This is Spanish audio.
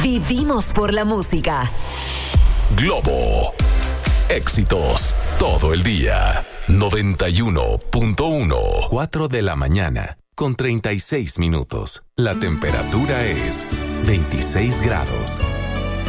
Vivimos por la música. Globo. Éxitos todo el día. 91.1. 4 de la mañana con 36 minutos. La temperatura es 26 grados.